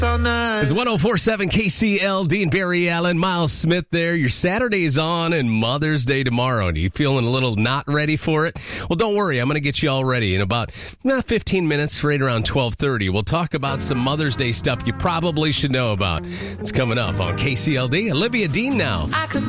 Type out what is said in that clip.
all night. It's 104.7 KCLD and Barry Allen, Miles Smith there. Your Saturday's on and Mother's Day tomorrow. Are you feeling a little not ready for it? Well, don't worry. I'm going to get you all ready in about 15 minutes, right around 12:30. We'll talk about some Mother's Day stuff you probably should know about. It's coming up on KCLD. Olivia Dean now. I could